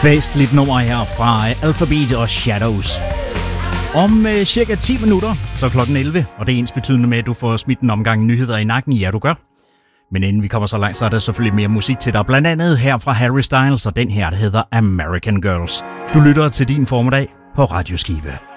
Festligt nummer her fra Alphabet og Shadows. Om cirka 10 minutter, så klokken 11, og det er ensbetydende med, at du får smidt en omgang nyheder i nakken. Ja, du gør. Men inden vi kommer så langt, så er der selvfølgelig mere musik til dig. Blandt andet her fra Harry Styles, og den her, der hedder American Girls. Du lytter til din formiddag på Radio Skive.